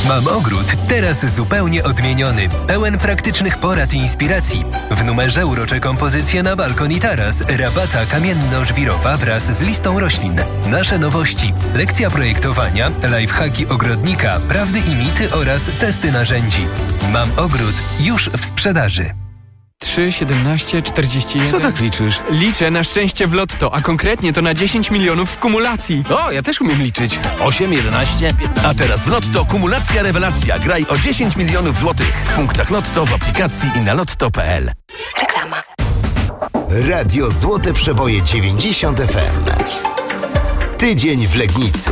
Mam ogród teraz zupełnie odmieniony. Pełen praktycznych porad i inspiracji. W numerze urocze kompozycje na balkon i taras, rabata kamienno-żwirowa wraz z listą roślin. Nasze nowości, lekcja projektowania, lifehacki ogrodnika, prawdy i mity oraz testy narzędzi. Mam ogród już w sprzedaży. 3, 17, 41... Co tak liczysz? Liczę na szczęście w lotto, a konkretnie to na 10 milionów w kumulacji. O, ja też umiem liczyć. 8, 11, 15. A teraz w Lotto kumulacja rewelacja. Graj o 10 milionów złotych w punktach Lotto, w aplikacji i na lotto.pl. Reklama. Radio Złote Przeboje 90 FM. Tydzień w Legnicy.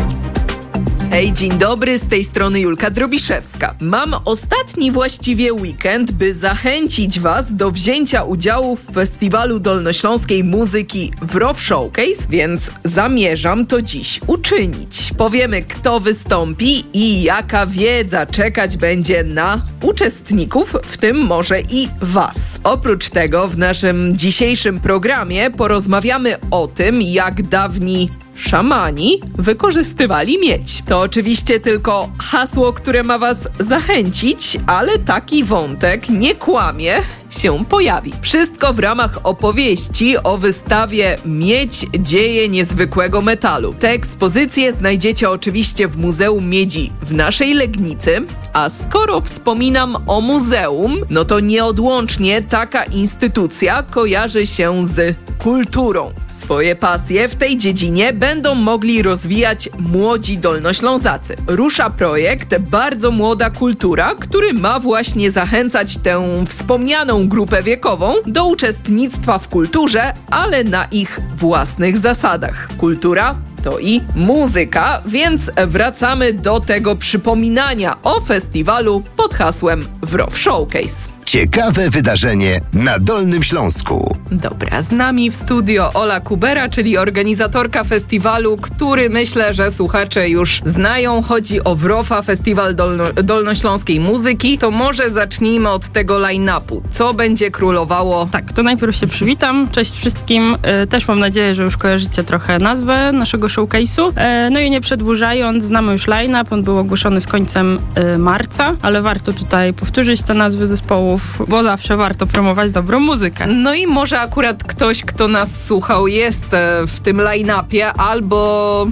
Hej, dzień dobry, z tej strony Julka Drobiszewska. Mam ostatni właściwie weekend, by zachęcić Was do wzięcia udziału w festiwalu dolnośląskiej muzyki Wrow Showcase, więc zamierzam to dziś uczynić. Powiemy, kto wystąpi i jaka wiedza czekać będzie na uczestników, w tym może i Was. Oprócz tego w naszym dzisiejszym programie porozmawiamy o tym, jak dawni szamani wykorzystywali miedź. To oczywiście tylko hasło, które ma Was zachęcić, ale taki wątek, nie kłamie, się pojawi. Wszystko w ramach opowieści o wystawie Miedź dzieje niezwykłego metalu. Te ekspozycje znajdziecie oczywiście w Muzeum Miedzi w naszej Legnicy, a skoro wspominam o muzeum, no to nieodłącznie taka instytucja kojarzy się z kulturą. Swoje pasje w tej dziedzinie będą mogli rozwijać młodzi dolnoślązacy. Rusza projekt Bardzo Młoda Kultura, który ma właśnie zachęcać tę wspomnianą grupę wiekową do uczestnictwa w kulturze, ale na ich własnych zasadach. Kultura to i muzyka, więc wracamy do tego przypominania o festiwalu pod hasłem Wrow Showcase. Ciekawe wydarzenie na Dolnym Śląsku. Dobra, z nami w studio Ola Kubera, czyli organizatorka festiwalu, który myślę, że słuchacze już znają. Chodzi o Wrowa, festiwal dolnośląskiej muzyki. To może zacznijmy od tego line-upu. Co będzie królowało? Tak, to najpierw się przywitam. Cześć wszystkim. Też mam nadzieję, że już kojarzycie trochę nazwę naszego showcase'u. No i nie przedłużając, znamy już line-up. On był ogłoszony z końcem marca, ale warto tutaj powtórzyć te nazwy zespołów, bo zawsze warto promować dobrą muzykę. No i może akurat ktoś, kto nas słuchał, jest w tym line-upie albo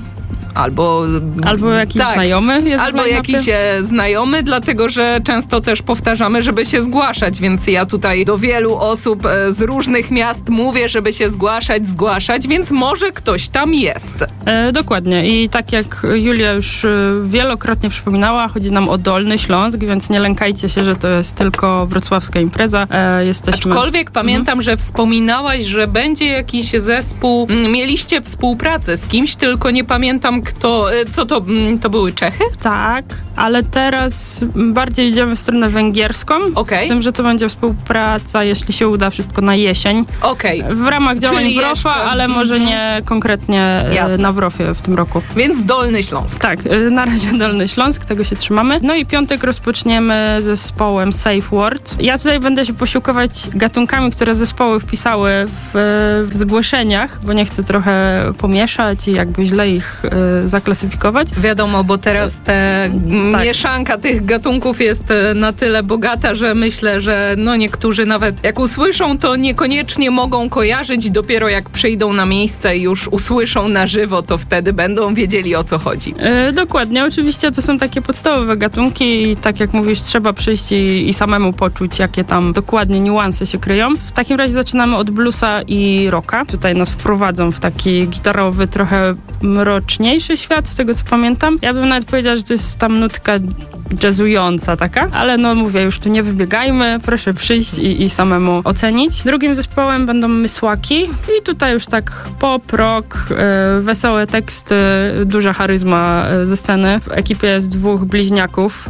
jakiś znajomy jest albo jakiś znajomy, dlatego że często też powtarzamy, żeby się zgłaszać, więc ja tutaj do wielu osób z różnych miast mówię, żeby się zgłaszać, więc może ktoś tam jest. Dokładnie i tak jak Julia już wielokrotnie przypominała, chodzi nam o Dolny Śląsk, więc nie lękajcie się, że to jest tylko wrocławska impreza. Aczkolwiek pamiętam, że wspominałaś, że będzie jakiś zespół, mieliście współpracę z kimś, tylko nie pamiętam co to były Czechy? Tak, ale teraz bardziej idziemy w stronę węgierską. Okay. Z tym, że to będzie współpraca, jeśli się uda, wszystko na jesień. Okay. W ramach działań Wrowa, ale może nie konkretnie na Wrowie w tym roku. Więc Dolny Śląsk. Tak, na razie Dolny Śląsk, tego się trzymamy. No i piątek rozpoczniemy zespołem Safe Word. Ja tutaj będę się posiłkować gatunkami, które zespoły wpisały w zgłoszeniach, bo nie chcę trochę pomieszać i jakby źle ich zaklasyfikować. Wiadomo, bo teraz mieszanka tych gatunków jest na tyle bogata, że myślę, że niektórzy nawet jak usłyszą, to niekoniecznie mogą kojarzyć. Dopiero jak przyjdą na miejsce i już usłyszą na żywo, to wtedy będą wiedzieli, o co chodzi. Dokładnie. Oczywiście to są takie podstawowe gatunki i tak jak mówisz, trzeba przyjść i samemu poczuć, jakie tam dokładnie niuanse się kryją. W takim razie zaczynamy od bluesa i rocka. Tutaj nas wprowadzą w taki gitarowy, trochę mroczniejszy świat, z tego co pamiętam. Ja bym nawet powiedziała, że to jest tam nutka jazzująca taka, ale mówię, już tu nie wybiegajmy, proszę przyjść i samemu ocenić. Drugim zespołem będą Mysłaki i tutaj już tak pop, rock, wesołe teksty, duża charyzma ze sceny. W ekipie jest 2 bliźniaków,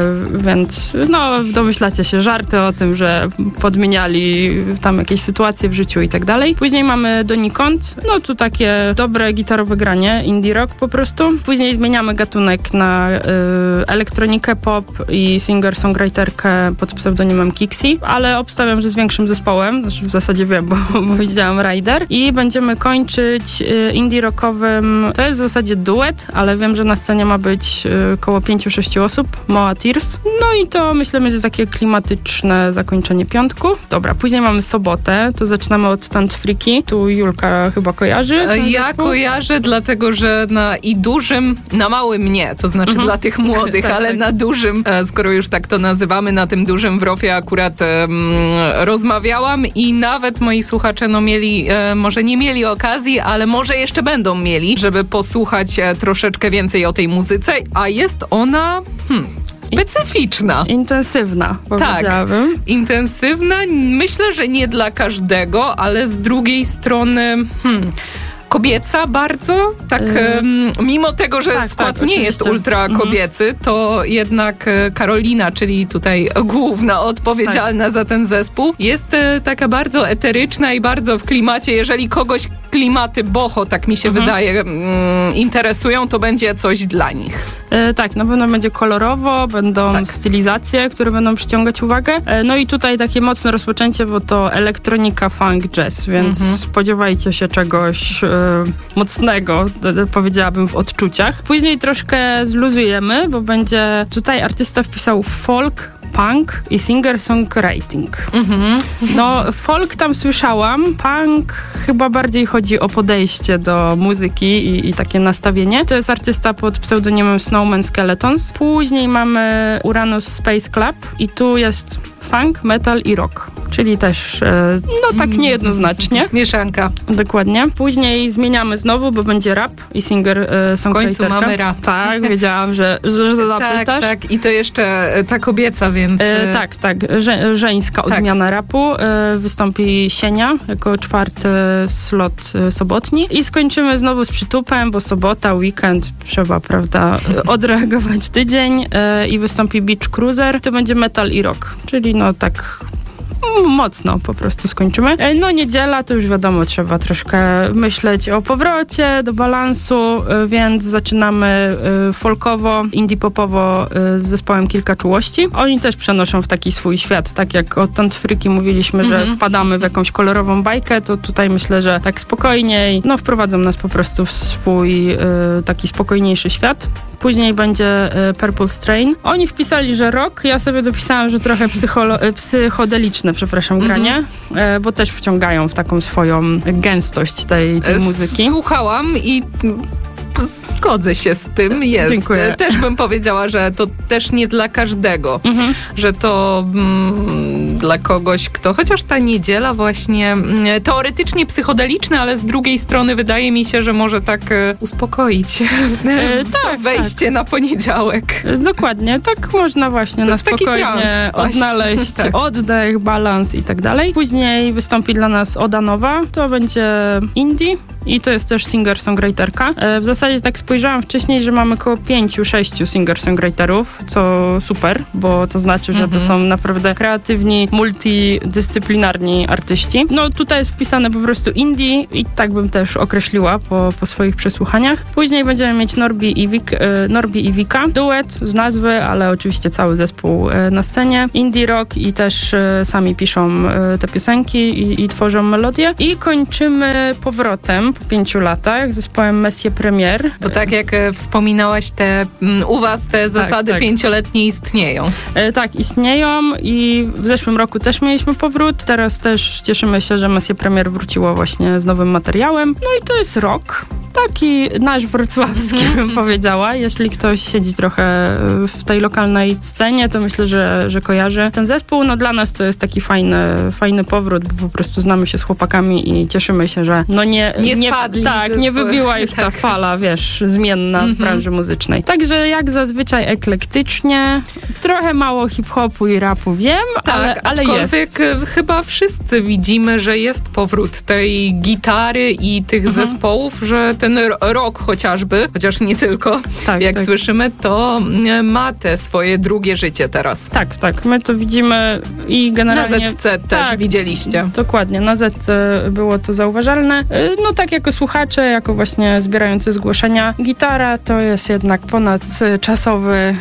więc domyślacie się, żarty o tym, że podmieniali tam jakieś sytuacje w życiu i tak dalej. Później mamy Donikąd, tu takie dobre gitarowe granie, indie rock. po prostu. Później zmieniamy gatunek na elektronikę pop i singer-songwriterkę pod pseudonimem Kixi, ale obstawiam, że z większym zespołem, znaczy w zasadzie wiem, bo widziałam Rider, i będziemy kończyć indie rockowym, to jest w zasadzie duet, ale wiem, że na scenie ma być około 5-6 osób, Moa Tears. No i to myślę, będzie takie klimatyczne zakończenie piątku. Dobra, później mamy sobotę, to zaczynamy od Tant Freaky, tu Julka chyba kojarzy. Ja kojarzę, dlatego że na małym nie, to znaczy dla tych młodych, tak, ale tak. Na dużym, skoro już tak to nazywamy, na tym dużym wrofie akurat rozmawiałam i nawet moi słuchacze mieli, może nie mieli okazji, ale może jeszcze będą mieli, żeby posłuchać troszeczkę więcej o tej muzyce, a jest ona specyficzna. Intensywna, powiedziałabym. Tak, intensywna. Myślę, że nie dla każdego, ale z drugiej strony kobieca bardzo, tak mimo tego, że skład nie jest ultra kobiecy, to jednak Karolina, czyli tutaj główna odpowiedzialna za ten zespół, jest taka bardzo eteryczna i bardzo w klimacie. Jeżeli kogoś klimaty boho, tak mi się wydaje, interesują, to będzie coś dla nich. Tak, na pewno będzie kolorowo, będą stylizacje, które będą przyciągać uwagę. No i tutaj takie mocne rozpoczęcie, bo to elektronika, funk, jazz, więc spodziewajcie się czegoś mocnego, powiedziałabym, w odczuciach. Później troszkę zluzujemy, bo będzie tutaj artysta wpisał folk, punk i singer-songwriting. No, folk tam słyszałam, punk chyba bardziej chodzi o podejście do muzyki i takie nastawienie. To jest artysta pod pseudonimem Snowman Skeletons. Później mamy Uranus Space Club i tu jest funk, metal i rock, czyli też tak niejednoznacznie. Mieszanka. Dokładnie. Później zmieniamy znowu, bo będzie rap i singer-songwriterka. W końcu mamy rap. Tak, wiedziałam, że zapytasz. Tak, i to jeszcze ta kobieca, więc... Tak, żeńska odmiana rapu. Wystąpi Sienia jako 4. slot sobotni i skończymy znowu z przytupem, bo sobota, weekend, trzeba, prawda, odreagować tydzień i wystąpi Beach Cruiser. To będzie metal i rock, czyli tak mocno po prostu skończymy. No niedziela to już wiadomo, trzeba troszkę myśleć o powrocie do balansu, więc zaczynamy folkowo, indie-popowo z zespołem Kilka Czułości. Oni też przenoszą w taki swój świat, tak jak od Tant Freaky mówiliśmy, że wpadamy w jakąś kolorową bajkę, to tutaj myślę, że tak spokojniej, wprowadzą nas po prostu w swój taki spokojniejszy świat. Później będzie Purple Strain. Oni wpisali, że rock, ja sobie dopisałam, że trochę psychodeliczne, granie, bo też wciągają w taką swoją gęstość tej muzyki. Słuchałam i zgodzę się z tym. Jest. Dziękuję. Też bym powiedziała, że to też nie dla każdego. Że to dla kogoś, kto... Chociaż ta niedziela właśnie teoretycznie psychodeliczna, ale z drugiej strony wydaje mi się, że może tak uspokoić wejście na poniedziałek. Dokładnie. Tak można właśnie na spokojnie odnaleźć oddech, balans i tak dalej. Później wystąpi dla nas Oda Nowa. To będzie indie i to jest też singer-songwriterka. W zasadzie tak spojrzałam wcześniej, że mamy około 5-6 singer-songwriterów, co super, bo to znaczy, że to są naprawdę kreatywni, multidyscyplinarni artyści. No tutaj jest wpisane po prostu indie i tak bym też określiła po swoich przesłuchaniach. Później będziemy mieć Norbi i Wika. Duet z nazwy, ale oczywiście cały zespół na scenie. Indie rock i też sami piszą te piosenki i tworzą melodie. I kończymy powrotem po 5 latach z zespołem Messier Premier. Bo tak jak wspominałaś, u was te zasady 5-letnie istnieją. Tak, istnieją i w zeszłym roku też mieliśmy powrót. Teraz też cieszymy się, że Messier Premier wróciło właśnie z nowym materiałem. No i to jest rock. Taki nasz wrocławski, bym powiedziała. Jeśli ktoś siedzi trochę w tej lokalnej scenie, to myślę, że kojarzy ten zespół. No dla nas to jest taki fajny powrót, bo po prostu znamy się z chłopakami i cieszymy się, że nie spadli. Tak, nie wybiła ich ta fala, zmienna w branży muzycznej. Także jak zazwyczaj eklektycznie, trochę mało hip-hopu i rapu wiem, ale jest. Chyba wszyscy widzimy, że jest powrót tej gitary i tych zespołów, że ten ten rok chociażby, chociaż nie tylko, jak słyszymy, to ma te swoje drugie życie teraz. Tak. My to widzimy i generalnie... Na ZC też widzieliście. Dokładnie, na ZC było to zauważalne. No tak jako słuchacze, jako właśnie zbierający zgłoszenia. Gitara to jest jednak ponadczasowy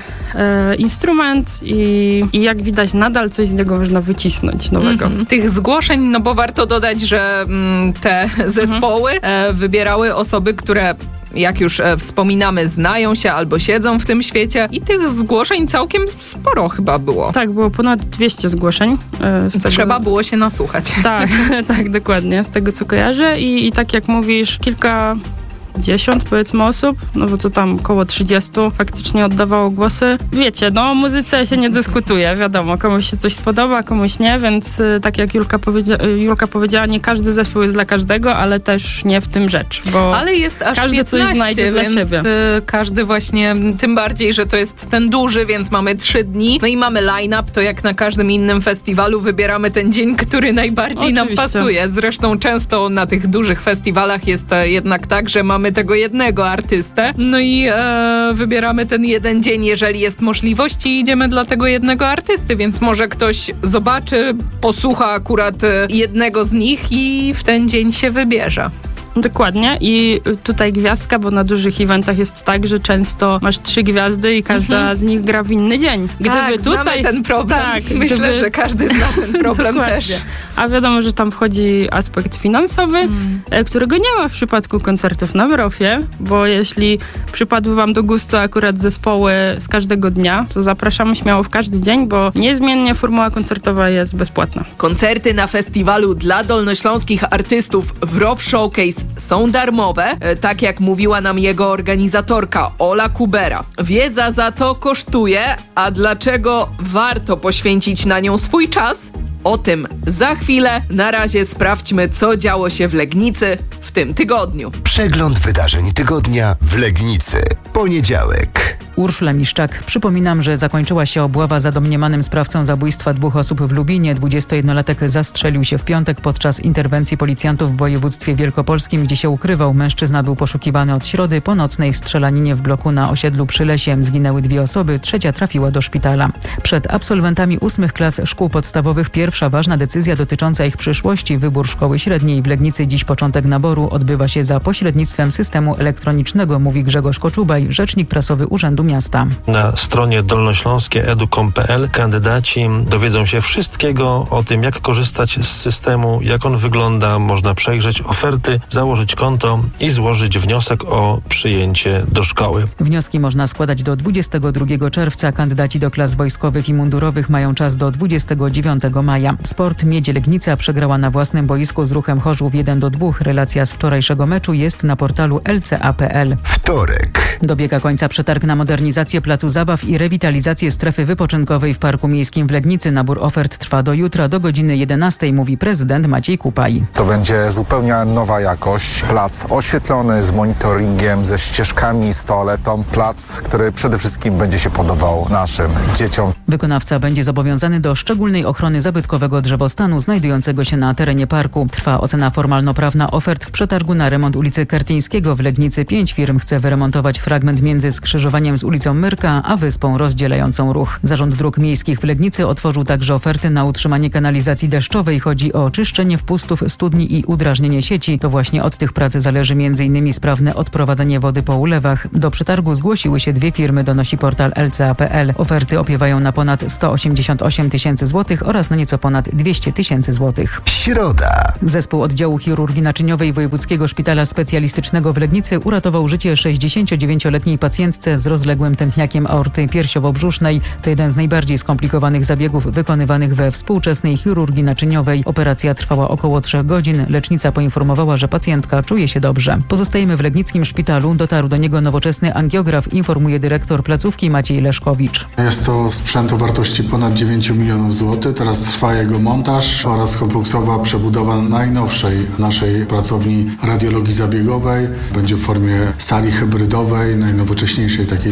instrument i jak widać nadal coś z niego można wycisnąć nowego. Tych zgłoszeń, no bo warto dodać, że te zespoły wybierały osoby, które jak już wspominamy, znają się albo siedzą w tym świecie i tych zgłoszeń całkiem sporo chyba było. Tak, było ponad 200 zgłoszeń. Trzeba było się nasłuchać. Tak, dokładnie, z tego co kojarzę i tak jak mówisz, kilkadziesiąt powiedzmy osób, no bo to tam około 30 faktycznie oddawało głosy. Wiecie, no o muzyce się nie dyskutuje, wiadomo, komuś się coś spodoba, komuś nie, więc tak jak Julka powiedziała, nie każdy zespół jest dla każdego, ale też nie w tym rzecz, bo ale jest aż każdy 15, coś znajdzie więc dla siebie. Każdy właśnie, tym bardziej, że to jest ten duży, więc mamy 3 dni, no i mamy line-up, to jak na każdym innym festiwalu wybieramy ten dzień, który najbardziej nam pasuje. Zresztą często na tych dużych festiwalach jest jednak tak, że mamy tego jednego artystę, no i wybieramy ten jeden dzień, jeżeli jest możliwość i idziemy dla tego jednego artysty, więc może ktoś zobaczy, posłucha akurat jednego z nich i w ten dzień się wybierze. Dokładnie i tutaj gwiazdka, bo na dużych eventach jest tak, że często masz 3 gwiazdy i każda z nich gra w inny dzień. Gdyby znamy ten problem. Myślę, że każdy zna ten problem też. A wiadomo, że tam wchodzi aspekt finansowy, którego nie ma w przypadku koncertów na Wrofie, bo jeśli przypadły wam do gustu akurat zespoły z każdego dnia, to zapraszamy śmiało w każdy dzień, bo niezmiennie formuła koncertowa jest bezpłatna. Koncerty na festiwalu dla dolnośląskich artystów Wrof Showcase są darmowe, tak jak mówiła nam jego organizatorka Ola Kubera. Wiedza za to kosztuje, a dlaczego warto poświęcić na nią swój czas? O tym za chwilę. Na razie sprawdźmy, co działo się w Legnicy w tym tygodniu. Przegląd wydarzeń tygodnia w Legnicy. Poniedziałek. Urszula Miszczak. Przypominam, że zakończyła się obława za domniemanym sprawcą zabójstwa 2 osób w Lubinie. 21-latek zastrzelił się w piątek podczas interwencji policjantów w województwie wielkopolskim, gdzie się ukrywał. Mężczyzna był poszukiwany od środy. Po nocnej strzelaninie w bloku na osiedlu przy Lesie zginęły 2 osoby, 3 trafiła do szpitala. Przed absolwentami 8 klas szkół podstawowych pierwsza ważna decyzja dotycząca ich przyszłości. Wybór szkoły średniej w Legnicy. Dziś początek naboru odbywa się za pośrednictwem systemu elektronicznego, mówi Grzegorz Koczubaj, rzecznik prasowy Urzędu Miasta. Na stronie dolnośląskie.edu.pl kandydaci dowiedzą się wszystkiego o tym, jak korzystać z systemu, jak on wygląda. Można przejrzeć oferty, założyć konto i złożyć wniosek o przyjęcie do szkoły. Wnioski można składać do 22 czerwca. Kandydaci do klas wojskowych i mundurowych mają czas do 29 maja. Sport Miedź Legnica przegrała na własnym boisku z Ruchem Chorzów 1-2. Relacja z wczorajszego meczu jest na portalu lca.pl. Wtorek. Dobiega końca przetarg na modernizację placu zabaw i rewitalizację strefy wypoczynkowej w Parku Miejskim w Legnicy. Nabór ofert trwa do jutra, do godziny 11, mówi prezydent Maciej Kupaj. To będzie zupełnie nowa jakość. Plac oświetlony, z monitoringiem, ze ścieżkami, z toaletą. Plac, który przede wszystkim będzie się podobał naszym dzieciom. Wykonawca będzie zobowiązany do szczególnej ochrony zabytkowego drzewostanu znajdującego się na terenie parku. Trwa ocena formalno-prawna ofert w przetargu na remont ulicy Kertyńskiego w Legnicy. 5 firm chce wyremontować fragment między skrzyżowaniem z ulicą Myrka a wyspą rozdzielającą ruch. Zarząd Dróg Miejskich w Legnicy otworzył także oferty na utrzymanie kanalizacji deszczowej. Chodzi o czyszczenie wpustów studni i udrażnienie sieci. To właśnie od tych prac zależy m.in. sprawne odprowadzenie wody po ulewach. Do przetargu zgłosiły się 2 firmy, donosi portal lca.pl. Oferty opiewają na ponad 188 tysięcy złotych oraz na nieco ponad 200 tysięcy złotych. Środa. Zespół oddziału chirurgii naczyniowej Wojewódzkiego Szpitala Specjalistycznego w Legnicy uratował życie 69-letniej pacjentce z rozległym tętniakiem aorty piersiowo-brzusznej. To jeden z najbardziej skomplikowanych zabiegów wykonywanych we współczesnej chirurgii naczyniowej. Operacja trwała około 3 godzin. Lecznica poinformowała, że pacjentka czuje się dobrze. Pozostajemy w legnickim szpitalu. Dotarł do niego nowoczesny angiograf, informuje dyrektor placówki Maciej Leszkowicz. Jest to sprzęt o wartości ponad 9 milionów złotych. Teraz trwa jego montaż oraz kompleksowa przebudowa najnowszej naszej pracowni radiologii zabiegowej. Będzie w formie sali hybrydowej, najnowocześniejszej takiej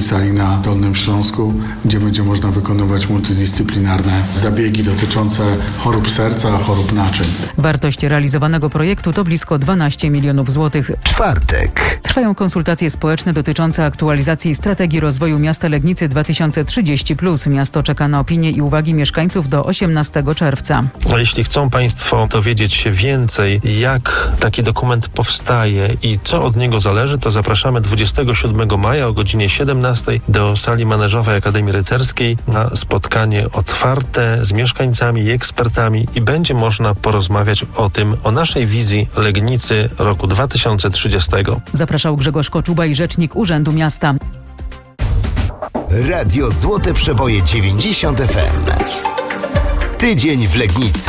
sali na Dolnym Śląsku, gdzie będzie można wykonywać multidyscyplinarne zabiegi dotyczące chorób serca, chorób naczyń. Wartość realizowanego projektu to blisko 12 milionów złotych. Czwartek. Trwają konsultacje społeczne dotyczące aktualizacji strategii rozwoju miasta Legnicy 2030+. Miasto czeka na opinie i uwagi mieszkańców do 18 czerwca. A jeśli chcą Państwo dowiedzieć się więcej, jak taki dokument powstaje i co od niego zależy, to zapraszamy 27 maja o godzinie 17 do sali maneżowej Akademii Rycerskiej na spotkanie otwarte z mieszkańcami i ekspertami i będzie można porozmawiać o naszej wizji Legnicy roku 2030. Zapraszał Grzegorz Koczuba i rzecznik Urzędu Miasta. Radio Złote Przeboje 90 FM. Tydzień w Legnicy.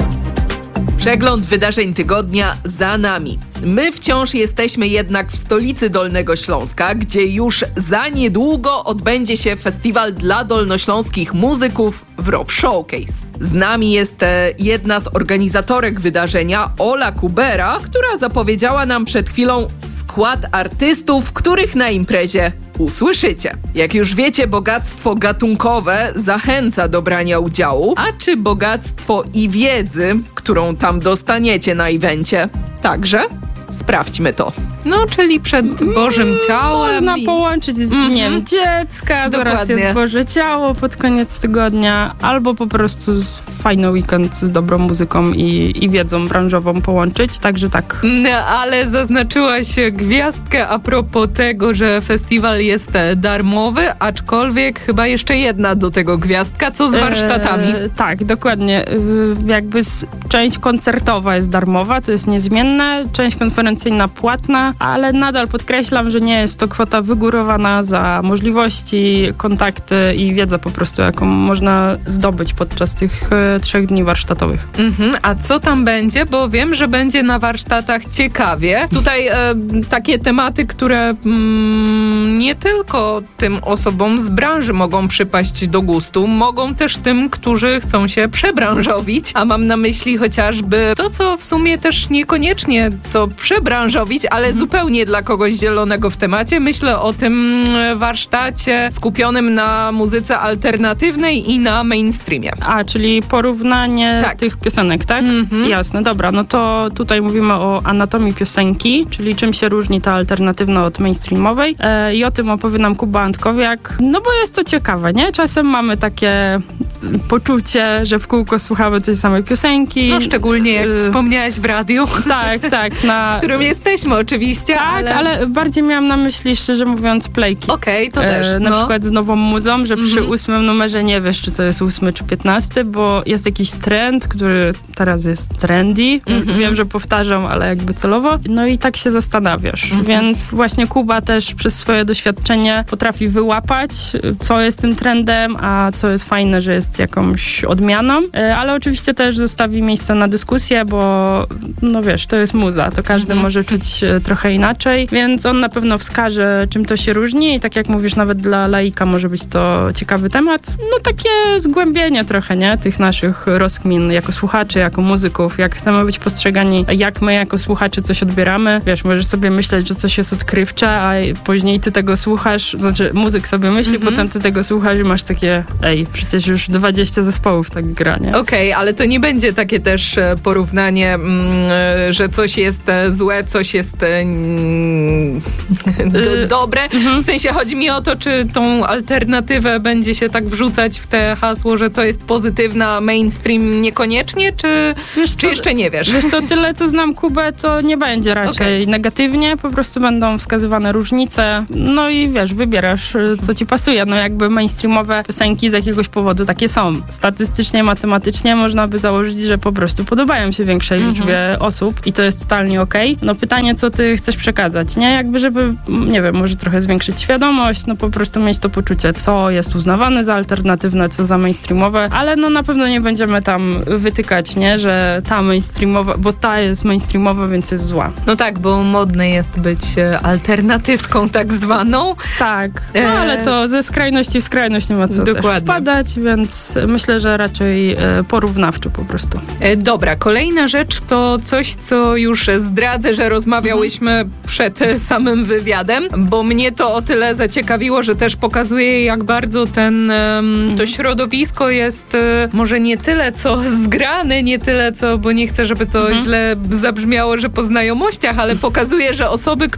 Przegląd wydarzeń tygodnia za nami. My wciąż jesteśmy jednak w stolicy Dolnego Śląska, gdzie już za niedługo odbędzie się festiwal dla dolnośląskich muzyków Wrop Showcase. Z nami jest jedna z organizatorek wydarzenia, Ola Kubera, która zapowiedziała nam przed chwilą skład artystów, których na imprezie usłyszycie. Jak już wiecie, bogactwo gatunkowe zachęca do brania udziału, a czy bogactwo i wiedzy, którą tam dostaniecie na evencie, także? Sprawdźmy to. No, czyli przed Bożym Ciałem. Można połączyć z Dniem Dziecka, zaraz jest Boże Ciało pod koniec tygodnia, albo po prostu fajny weekend z dobrą muzyką i wiedzą branżową połączyć, także tak. No, ale zaznaczyłaś gwiazdkę a propos tego, że festiwal jest darmowy, aczkolwiek chyba jeszcze jedna do tego gwiazdka, co z warsztatami? Tak, dokładnie. Jakby część koncertowa jest darmowa, to jest niezmienne, część konferencyjna płatna, ale nadal podkreślam, że nie jest to kwota wygórowana za możliwości, kontakty i wiedzę po prostu, jaką można zdobyć podczas tych 3 dni warsztatowych. A co tam będzie? Bo wiem, że będzie na warsztatach ciekawie. Tutaj takie tematy, które nie tylko tym osobom z branży mogą przypaść do gustu, mogą też tym, którzy chcą się przebranżowić, a mam na myśli chociażby to, co w sumie też niekoniecznie co przebranżowić, ale zupełnie dla kogoś zielonego w temacie. Myślę o tym warsztacie skupionym na muzyce alternatywnej i na mainstreamie. A, czyli porównanie tych piosenek, tak? Jasne, dobra. No to tutaj mówimy o anatomii piosenki, czyli czym się różni ta alternatywna od mainstreamowej. I o tym opowie nam Kuba Antkowiak. No bo jest to ciekawe, nie? Czasem mamy takie poczucie, że w kółko słuchamy tej samej piosenki. No szczególnie jak wspomniałaś w radiu. Tak. W którym jesteśmy oczywiście. Tak, ale bardziej miałam na myśli, szczerze mówiąc, playki. Okej, to też. Na przykład z nową muzą, że przy 8 numerze nie wiesz, czy to jest 8 czy 15, bo jest jakiś trend, który teraz jest trendy. Wiem, że powtarzam, ale jakby celowo. No i tak się zastanawiasz. Więc właśnie Kuba też przez swoje doświadczenie potrafi wyłapać, co jest tym trendem, a co jest fajne, że jest jakąś odmianą. Ale oczywiście też zostawi miejsce na dyskusję, bo no wiesz, to jest muza, to każdy może czuć trochę inaczej, więc on na pewno wskaże, czym to się różni i tak jak mówisz, nawet dla laika może być to ciekawy temat. No takie zgłębienie trochę, nie? Tych naszych rozkmin jako słuchaczy, jako muzyków, jak chcemy być postrzegani, jak my jako słuchacze coś odbieramy. Wiesz, możesz sobie myśleć, że coś jest odkrywcze, a później ty tego słuchasz, znaczy muzyk sobie myśli, potem ty tego słuchasz i masz takie, przecież już 20 zespołów tak gra, nie? Okej, ale to nie będzie takie też porównanie, że coś jest złe, coś jest dobre. W sensie chodzi mi o to, czy tą alternatywę będzie się tak wrzucać w te hasło, że to jest pozytywna, mainstream niekoniecznie, czy jeszcze nie wiesz? Wiesz co, tyle co znam Kubę, to nie będzie raczej negatywnie, po prostu będą wskazywane różnice, no i wiesz, wybierasz, co ci pasuje. No jakby mainstreamowe piosenki z jakiegoś powodu takie są. Statystycznie, matematycznie można by założyć, że po prostu podobają się większej liczbie osób i to jest totalnie okej. No pytanie, co ty chcesz przekazać, nie? Jakby, żeby, nie wiem, może trochę zwiększyć świadomość, no po prostu mieć to poczucie, co jest uznawane za alternatywne, co za mainstreamowe, ale no na pewno nie będziemy tam wytykać, nie? Że ta mainstreamowa, bo ta jest mainstreamowa, więc jest zła. No tak, bo modne jest być alternatywką tak zwaną. Tak, no ale to ze skrajności w skrajność nie ma co też wpadać, więc myślę, że raczej porównawczo po prostu. Dobra, kolejna rzecz to coś, co już zdradzę, że rozmawiałyśmy przed samym wywiadem, bo mnie to o tyle zaciekawiło, że też pokazuje, jak bardzo to środowisko jest może nie tyle co zgrane, nie tyle co, bo nie chcę, żeby to źle zabrzmiało, że po znajomościach, ale pokazuje, że osoby,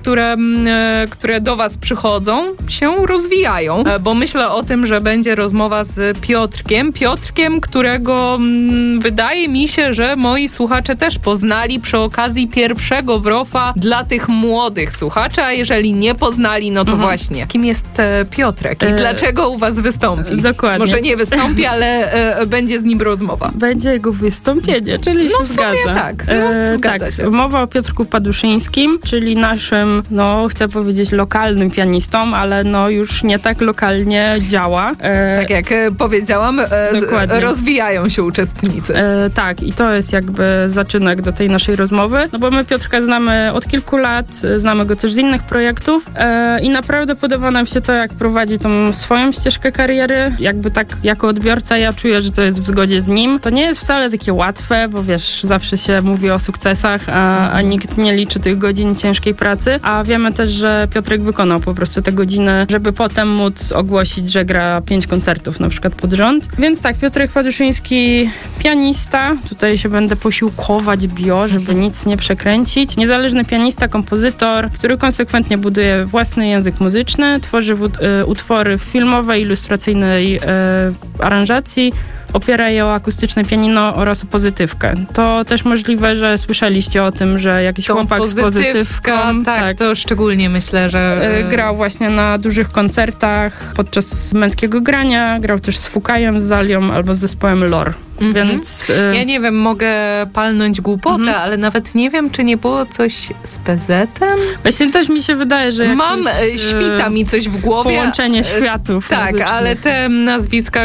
które do was przychodzą, się rozwijają, bo myślę o tym, że będzie rozmowa z Piotrkiem, którego wydaje mi się, że moi słuchacze też poznali przy okazji pierwszego wrofa dla tych młodych słuchaczy, a jeżeli nie poznali, no to właśnie. Kim jest Piotrek i dlaczego u was wystąpi? Dokładnie. Może nie wystąpi, ale będzie z nim rozmowa. Będzie jego wystąpienie, czyli się zgadza. Tak, zgadza się. Mowa o Piotrku Paduszyńskim, czyli naszym, chcę powiedzieć lokalnym pianistą, ale już nie tak lokalnie działa. Tak jak powiedziałam, rozwijają się uczestnicy. Tak, i to jest jakby zaczynek do tej naszej rozmowy, bo my Piotrka znamy od kilku lat, znamy go też z innych projektów i naprawdę podoba nam się to, jak prowadzi tą swoją ścieżkę kariery. Jakby tak jako odbiorca ja czuję, że to jest w zgodzie z nim. To nie jest wcale takie łatwe, bo wiesz, zawsze się mówi o sukcesach, a nikt nie liczy tych godzin ciężkiej pracy, a wiemy też, że Piotrek wykonał po prostu te godziny, żeby potem móc ogłosić, że gra 5 koncertów na przykład pod rząd. Więc tak, Piotrek Paduszyński, pianista, tutaj się będę posiłkować żeby nic nie przekręcić. Niezależny pianista, kompozytor, który konsekwentnie buduje własny język muzyczny, tworzy utwory w filmowej, ilustracyjnej aranżacji, opiera je o akustyczne pianino oraz o pozytywkę. To też możliwe, że słyszeliście o tym, że jakiś chłopak z pozytywką... Tak, to szczególnie myślę, że... Grał właśnie na dużych koncertach podczas męskiego grania, grał też z Fukajem, z Zalią albo z zespołem Lor. Więc... Ja nie wiem, mogę palnąć głupotę, ale nawet nie wiem, czy nie było coś z PZ-em? Właśnie też mi się wydaje, że Mam, świta mi coś w głowie. Połączenie światów Tak, muzycznych. Ale te nazwiska,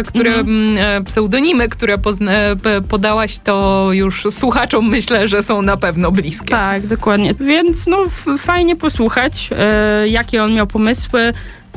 pseudonimy, które podałaś, to już słuchaczom myślę, że są na pewno bliskie. Tak, dokładnie. Więc fajnie posłuchać, jakie on miał pomysły.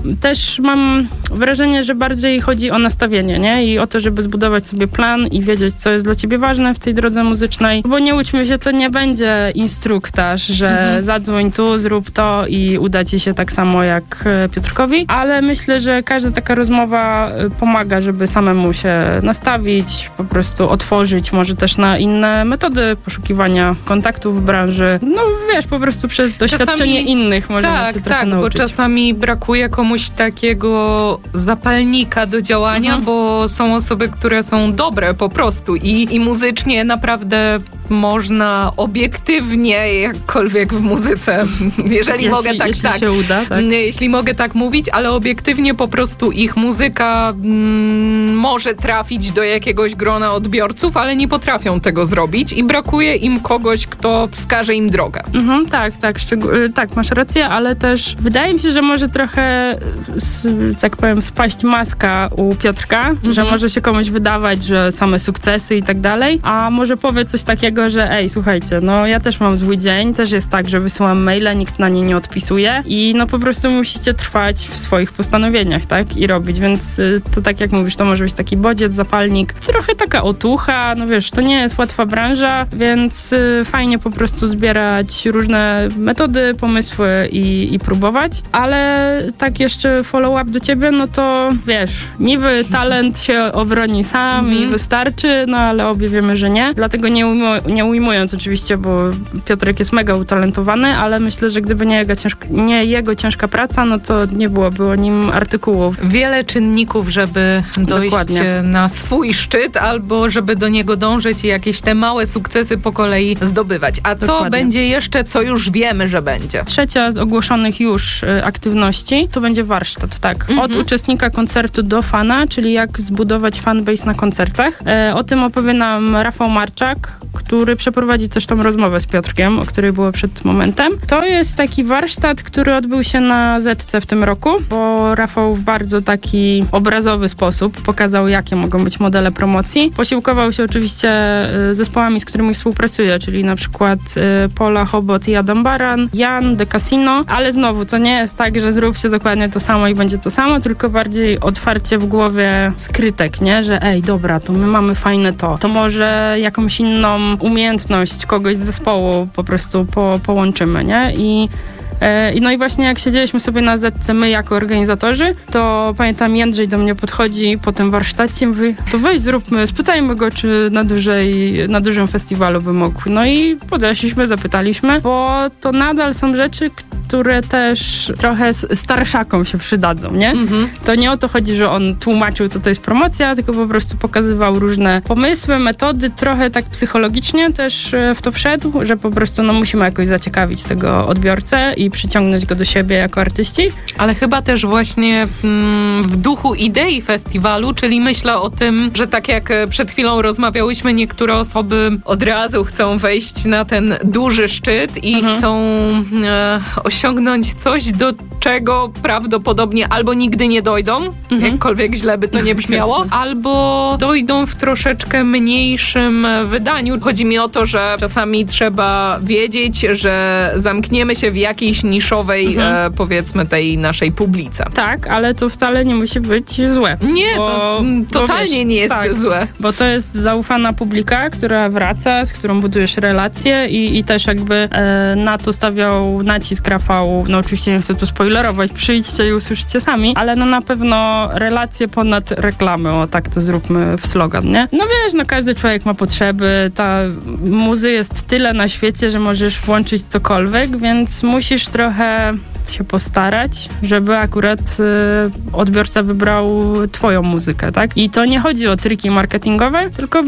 Też mam wrażenie, że bardziej chodzi o nastawienie, nie? I o to, żeby zbudować sobie plan i wiedzieć, co jest dla ciebie ważne w tej drodze muzycznej. Bo nie łudźmy się, to nie będzie instruktaż, że zadzwoń tu, zrób to i uda ci się tak samo jak Piotrkowi. Ale myślę, że każda taka rozmowa pomaga, żeby samemu się nastawić, po prostu otworzyć może też na inne metody poszukiwania kontaktów w branży. Po prostu przez doświadczenie innych możemy się trochę nauczyć. Bo czasami brakuje komuś takiego zapalnika do działania, bo są osoby, które są dobre po prostu i muzycznie naprawdę można obiektywnie, jakkolwiek w muzyce, jeśli się uda, tak. Jeśli mogę tak mówić, ale obiektywnie po prostu ich muzyka może trafić do jakiegoś grona odbiorców, ale nie potrafią tego zrobić i brakuje im kogoś, kto wskaże im drogę. Tak, masz rację, ale też wydaje mi się, że może trochę tak powiem, spaść maska u Piotrka, że może się komuś wydawać, że same sukcesy i tak dalej, a może powie coś takiego, że słuchajcie, ja też mam zły dzień, też jest tak, że wysyłam maile, nikt na nie nie odpisuje i po prostu musicie trwać w swoich postanowieniach, tak? I robić, więc to tak jak mówisz, to może być taki bodziec, zapalnik, trochę taka otucha, to nie jest łatwa branża, więc fajnie po prostu zbierać różne metody, pomysły i próbować, ale tak jeszcze follow-up do ciebie, to wiesz, niby talent się obroni sam i wystarczy, ale obie wiemy, że nie. Dlatego nie ujmując oczywiście, bo Piotrek jest mega utalentowany, ale myślę, że gdyby nie jego ciężka praca, to nie byłoby o nim artykułów. Wiele czynników, żeby dojść na swój szczyt, albo żeby do niego dążyć i jakieś te małe sukcesy po kolei zdobywać. A co będzie jeszcze, co już wiemy, że będzie? Trzecia z ogłoszonych już aktywności to będzie warsztat, tak. Od uczestnika koncertu do fana, czyli jak zbudować fanbase na koncertach. O tym opowie nam Rafał Marczak, który przeprowadzi też tą rozmowę z Piotrkiem, o której było przed momentem. To jest taki warsztat, który odbył się na Zetce w tym roku, bo Rafał w bardzo taki obrazowy sposób pokazał, jakie mogą być modele promocji. Posiłkował się oczywiście zespołami, z którymi współpracuje, czyli na przykład Pola, Hobot i Adam Baran, Jan, The Casino, ale znowu to nie jest tak, że zróbcie dokładnie to samo i będzie to samo, tylko bardziej otwarcie w głowie skrytek, nie? Że dobra, to my mamy fajne to może jakąś inną umiejętność kogoś z zespołu po prostu połączymy, nie? No i właśnie jak siedzieliśmy sobie na Zetce, my jako organizatorzy, to pamiętam, Jędrzej do mnie podchodzi po tym warsztacie i mówi, to weź zróbmy, spytajmy go, czy na dużym festiwalu by mógł. No i podeszliśmy, zapytaliśmy, bo to nadal są rzeczy, które też trochę starszakom się przydadzą, nie? To nie o to chodzi, że on tłumaczył, co to jest promocja, tylko po prostu pokazywał różne pomysły, metody, trochę tak psychologicznie też w to wszedł, że po prostu musimy jakoś zaciekawić tego odbiorcę i przyciągnąć go do siebie jako artyści. Ale chyba też właśnie w duchu idei festiwalu, czyli myślę o tym, że tak jak przed chwilą rozmawiałyśmy, niektóre osoby od razu chcą wejść na ten duży szczyt i chcą osiągnąć coś, do czego prawdopodobnie albo nigdy nie dojdą, jakkolwiek źle by to nie brzmiało, albo dojdą w troszeczkę mniejszym wydaniu. Chodzi mi o to, że czasami trzeba wiedzieć, że zamkniemy się w jakiejś niszowej, powiedzmy, tej naszej publice. Tak, ale to wcale nie musi być złe. Nie, to totalnie nie jest złe. Bo to jest zaufana publika, która wraca, z którą budujesz relacje i też jakby na to stawiał nacisk Rafał. No oczywiście nie chcę tu spoilerować, przyjdźcie i usłyszycie sami, ale na pewno relacje ponad reklamy, tak to zróbmy w slogan, nie? No wiesz, każdy człowiek ma potrzeby, ta muzy jest tyle na świecie, że możesz włączyć cokolwiek, więc musisz trochę się postarać, żeby akurat odbiorca wybrał twoją muzykę, tak? I to nie chodzi o triki marketingowe, tylko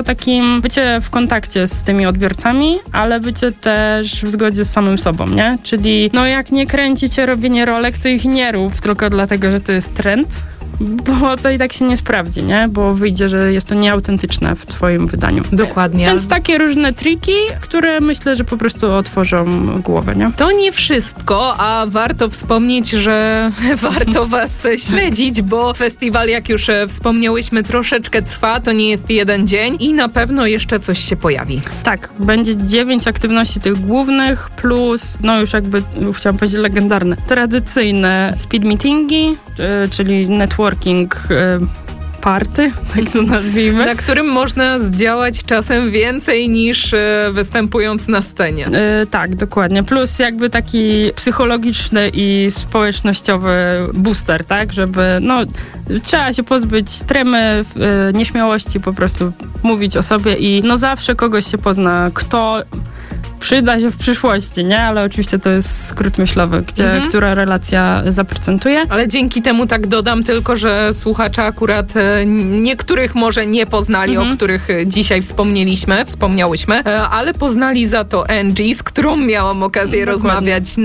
bycie w kontakcie z tymi odbiorcami, ale bycie też w zgodzie z samym sobą, nie? Czyli jak nie kręci cię robienie rolek, to ich nie rób tylko dlatego, że to jest trend, bo to i tak się nie sprawdzi, nie? Bo wyjdzie, że jest to nieautentyczne w twoim wydaniu. Dokładnie. Więc takie różne triki, które myślę, że po prostu otworzą głowę, nie? To nie wszystko, a warto wspomnieć, że warto was śledzić, bo festiwal, jak już wspomniałyśmy, troszeczkę trwa, to nie jest jeden dzień i na pewno jeszcze coś się pojawi. Tak, będzie 9 aktywności tych głównych, plus, już jakby, chciałam powiedzieć legendarne, tradycyjne speed meetingi, czyli networking party, tak to nazwijmy. Na którym można zdziałać czasem więcej niż występując na scenie. Tak, dokładnie. Plus jakby taki psychologiczny i społecznościowy booster, tak? Żeby, trzeba się pozbyć tremy, nieśmiałości, po prostu mówić o sobie i zawsze kogoś się pozna, kto przyda się w przyszłości, nie? Ale oczywiście to jest skrót myślowy, która relacja zaprocentuje. Ale dzięki temu tak dodam tylko, że słuchacze akurat niektórych może nie poznali, o których dzisiaj wspomniałyśmy, ale poznali za to Angie, z którą miałam okazję rozmawiać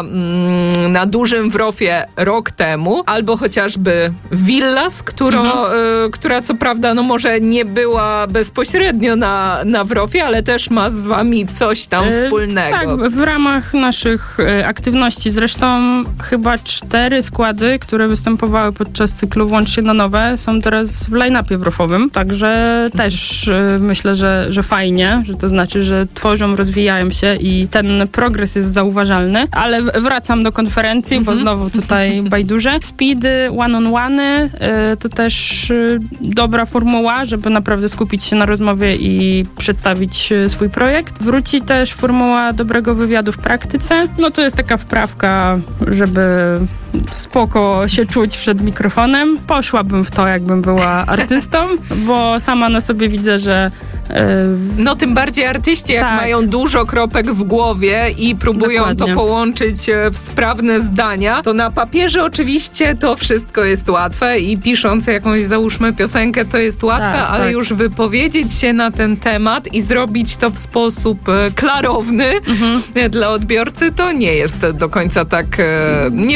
na dużym Wrofie rok temu, albo chociażby Villas, która co prawda może nie była bezpośrednio na Wrofie, ale też ma z wami coś tam wspólnego. Tak, w ramach naszych aktywności. Zresztą chyba 4 składy, które występowały podczas cyklu Włącz się na nowe, są teraz w line-upie wrofowym, także też myślę, że fajnie, że to znaczy, że tworzą, rozwijają się i ten progres jest zauważalny, ale wracam do konferencji, bo znowu tutaj bajduże. Speedy, one-on-one to też dobra formuła, żeby naprawdę skupić się na rozmowie i przedstawić swój projekt. Wróci też formuła dobrego wywiadu w praktyce. To jest taka wprawka, żeby spoko się czuć przed mikrofonem. Poszłabym w to, jakbym była artystą, bo sama na sobie widzę, że tym bardziej artyści, jak mają dużo kropek w głowie i próbują to połączyć w sprawne zdania, to na papierze oczywiście to wszystko jest łatwe i pisząc jakąś, załóżmy, piosenkę, to jest łatwe, ale już wypowiedzieć się na ten temat i zrobić to w sposób klarowny dla odbiorcy, to nie jest do końca tak, nie przekłada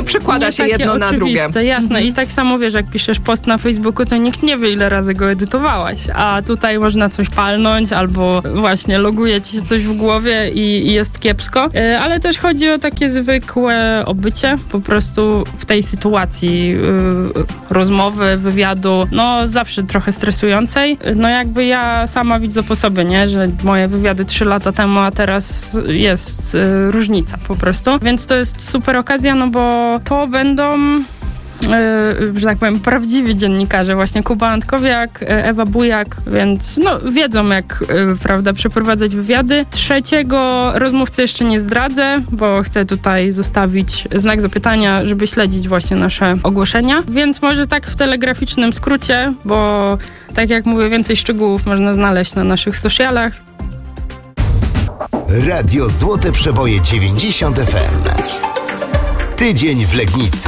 nakłada się jedno na drugie. Jasne. I tak samo wiesz, jak piszesz post na Facebooku, to nikt nie wie, ile razy go edytowałaś. A tutaj można coś palnąć, albo właśnie loguje ci się coś w głowie i jest kiepsko. Ale też chodzi o takie zwykłe obycie, po prostu w tej sytuacji rozmowy, wywiadu, no zawsze trochę stresującej. No jakby ja sama widzę po sobie, nie? Że moje wywiady 3 lata temu, a teraz jest różnica po prostu. Więc to jest super okazja, no bo to będą że tak powiem, prawdziwi dziennikarze, właśnie Kuba Antkowiak, Ewa Bujak, więc no wiedzą jak, prawda, przeprowadzać wywiady. Trzeciego rozmówcę jeszcze nie zdradzę, bo chcę tutaj zostawić znak zapytania, żeby śledzić właśnie nasze ogłoszenia, więc może tak w telegraficznym skrócie, bo tak jak mówię, więcej szczegółów można znaleźć na naszych socialach. Radio Złote Przeboje 90 FM. Tydzień w Legnicy.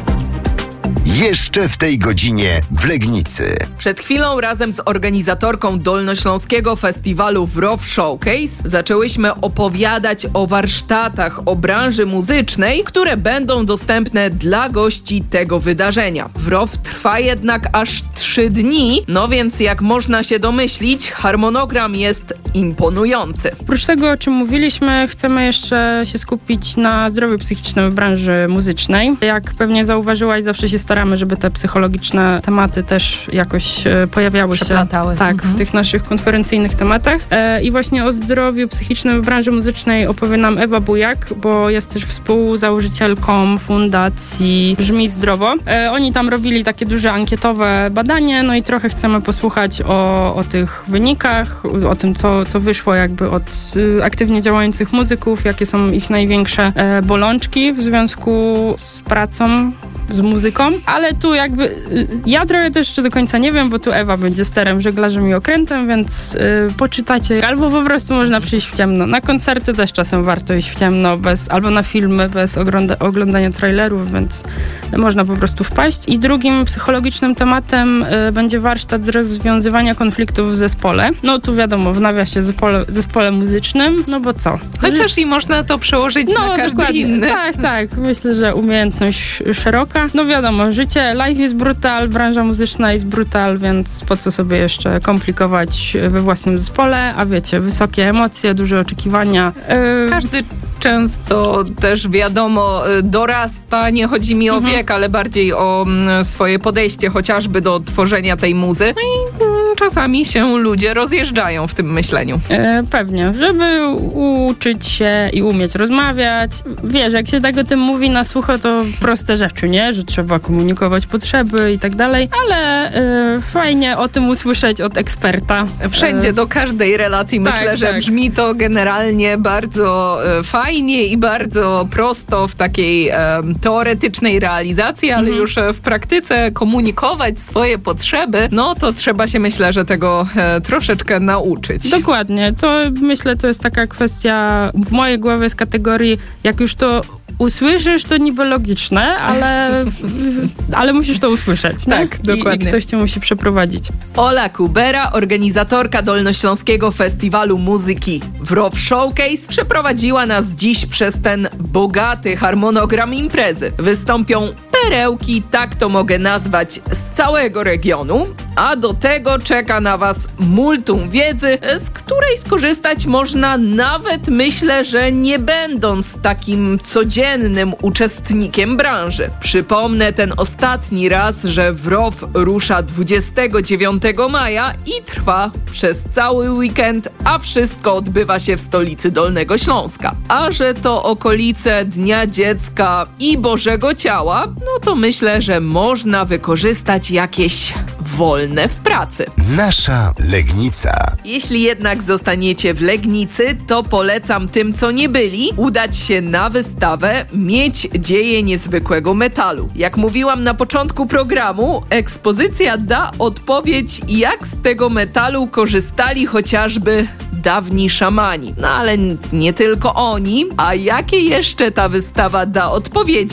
Jeszcze w tej godzinie w Legnicy. Przed chwilą razem z organizatorką Dolnośląskiego Festiwalu WROW Showcase zaczęłyśmy opowiadać o warsztatach o branży muzycznej, które będą dostępne dla gości tego wydarzenia. WROW trwa jednak aż 3 dni, no więc jak można się domyślić, harmonogram jest imponujący. Oprócz tego, o czym mówiliśmy, chcemy jeszcze się skupić na zdrowiu psychicznym w branży muzycznej. Jak pewnie zauważyłaś, zawsze się staramy, żeby te psychologiczne tematy też jakoś pojawiały się w tych naszych konferencyjnych tematach. I właśnie o zdrowiu psychicznym w branży muzycznej opowie nam Ewa Bujak, bo jest też współzałożycielką fundacji Brzmi Zdrowo. Oni tam robili takie duże ankietowe badanie, no i trochę chcemy posłuchać o tych wynikach, o tym, co wyszło jakby od aktywnie działających muzyków, jakie są ich największe bolączki w związku z pracą z muzyką, ale tu jakby ja trochę też jeszcze do końca nie wiem, bo tu Ewa będzie sterem, żeglarzem i okrętem, więc poczytacie, albo po prostu można przyjść w ciemno. Na koncerty też czasem warto iść w ciemno, albo na filmy bez oglądania trailerów, więc można po prostu wpaść. I drugim psychologicznym tematem będzie warsztat z rozwiązywania konfliktów w zespole. No tu wiadomo, w nawiasie zespole muzycznym, no bo co? Chociaż i można to przełożyć na każdy inny. Tak. Myślę, że umiejętność szeroka. No wiadomo, życie, life jest brutal, branża muzyczna jest brutal, więc po co sobie jeszcze komplikować we własnym zespole, a wiecie, wysokie emocje, duże oczekiwania. Każdy często też wiadomo dorasta, nie chodzi mi o wiek, ale bardziej o swoje podejście chociażby do tworzenia tej muzy. No i czasami się ludzie rozjeżdżają w tym myśleniu. Pewnie, żeby uczyć się i umieć rozmawiać. Wiesz, jak się tak o tym mówi na sucho, to proste rzeczy, nie? Że trzeba komunikować potrzeby i tak dalej, ale fajnie o tym usłyszeć od eksperta. Wszędzie, do każdej relacji myślę, że brzmi to generalnie bardzo fajnie i bardzo prosto w takiej teoretycznej realizacji, ale już w praktyce komunikować swoje potrzeby, no to trzeba się, myślę, że tego troszeczkę nauczyć. Dokładnie. To myślę, to jest taka kwestia w mojej głowie z kategorii, jak już to usłyszysz, to niby logiczne, ale musisz to usłyszeć. Tak, dokładnie. I ktoś cię musi przeprowadzić. Ola Kubera, organizatorka Dolnośląskiego Festiwalu Muzyki WROW Showcase, przeprowadziła nas dziś przez ten bogaty harmonogram imprezy. Wystąpią perełki, tak to mogę nazwać, z całego regionu, a do tego czeka na was multum wiedzy, z której skorzystać można nawet, myślę, że nie będąc takim codziennym uczestnikiem branży. Przypomnę ten ostatni raz, że WROW rusza 29 maja i trwa przez cały weekend, a wszystko odbywa się w stolicy Dolnego Śląska. A że to okolice Dnia Dziecka i Bożego Ciała, no to myślę, że można wykorzystać jakieś wolne w pracy. Nasza Legnica. Jeśli jednak zostaniecie w Legnicy, to polecam tym, co nie byli, udać się na wystawę Miedź dzieje niezwykłego metalu. Jak mówiłam na początku programu, ekspozycja da odpowiedź, jak z tego metalu korzystali chociażby dawni szamani. No ale nie tylko oni. A jakie jeszcze ta wystawa da odpowiedzi?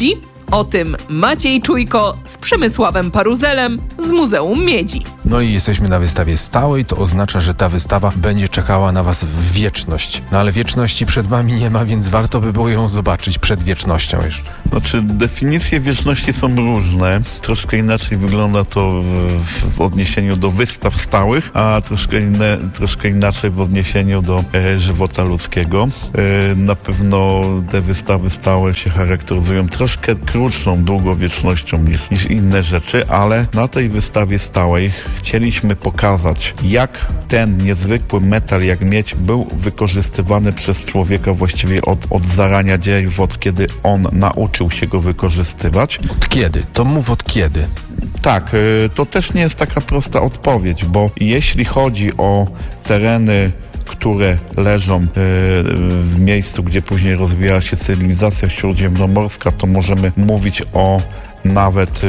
O tym Maciej Czujko z Przemysławem Paruzelem z Muzeum Miedzi. No i jesteśmy na wystawie stałej, to oznacza, że ta wystawa będzie czekała na was w wieczność. No ale wieczności przed wami nie ma, więc warto by było ją zobaczyć przed wiecznością jeszcze. Znaczy, definicje wieczności są różne. Troszkę inaczej wygląda to w odniesieniu do wystaw stałych, a troszkę inaczej w odniesieniu do żywota ludzkiego. Na pewno te wystawy stałe się charakteryzują troszkę krótszą długowiecznością niż inne rzeczy, ale na tej wystawie stałej chcieliśmy pokazać, jak ten niezwykły metal, jak miedź, był wykorzystywany przez człowieka właściwie od zarania dziejów, od kiedy on nauczył się go wykorzystywać. Od kiedy? To mów od kiedy. Tak, to też nie jest taka prosta odpowiedź, bo jeśli chodzi o tereny, które leżą w miejscu, gdzie później rozwijała się cywilizacja śródziemnomorska, to możemy mówić o nawet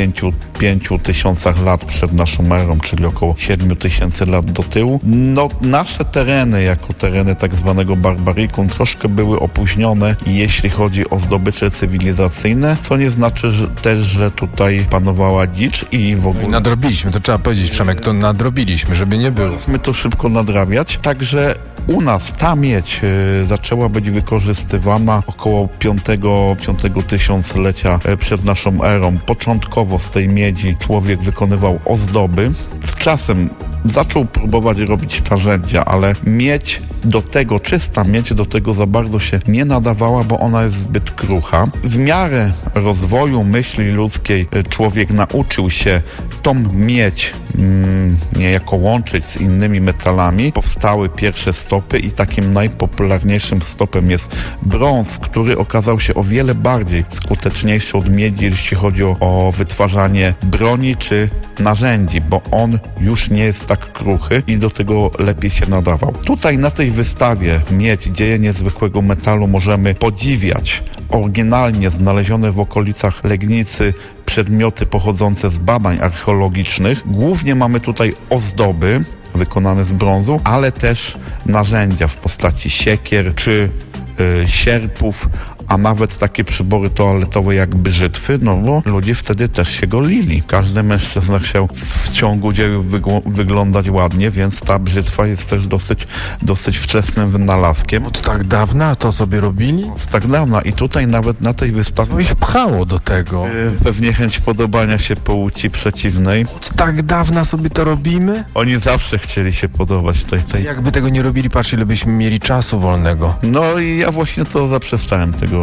5000 lat przed naszą erą, czyli około 7000 lat do tyłu. No, nasze tereny, jako tereny tak zwanego barbarikum, troszkę były opóźnione, jeśli chodzi o zdobycze cywilizacyjne, co nie znaczy że tutaj panowała dzicz i w ogóle... Nadrobiliśmy, to trzeba powiedzieć, Przemek, to nadrobiliśmy, żeby nie było. Musimy to szybko nadrabiać, także u nas ta miedź zaczęła być wykorzystywana około 5 tysiąclecia przed naszą erą. Początkowo z tej miedzi człowiek wykonywał ozdoby. Z czasem zaczął próbować robić narzędzia, ale miedź do tego, czysta miedź do tego za bardzo się nie nadawała, bo ona jest zbyt krucha. W miarę rozwoju myśli ludzkiej człowiek nauczył się tą miedź niejako łączyć z innymi metalami. Powstały pierwsze stopy i takim najpopularniejszym stopem jest brąz, który okazał się o wiele bardziej skuteczniejszy od miedzi, jeśli chodzi o wytwarzanie broni czy narzędzi, bo on już nie jest tak kruchy i do tego lepiej się nadawał. Tutaj na tej wystawie Miedź, dzieje niezwykłego metalu możemy podziwiać oryginalnie znalezione w okolicach Legnicy przedmioty pochodzące z badań archeologicznych. Głównie mamy tutaj ozdoby wykonane z brązu, ale też narzędzia w postaci siekier czy sierpów, a nawet takie przybory toaletowe jak brzytwy, no bo ludzie wtedy też się golili. Każdy mężczyzna chciał w ciągu dziejów wyglądać ładnie, więc ta brzytwa jest też dosyć wczesnym wynalazkiem. Od tak dawna to sobie robili? Od tak dawna i tutaj nawet na tej wystawie... Co ich pchało do tego? Pewnie chęć podobania się płci przeciwnej. Od tak dawna sobie to robimy? Oni zawsze chcieli się podobać tej... Jakby tego nie robili, patrz, ile byśmy mieli czasu wolnego. No i ja właśnie to zaprzestałem tego.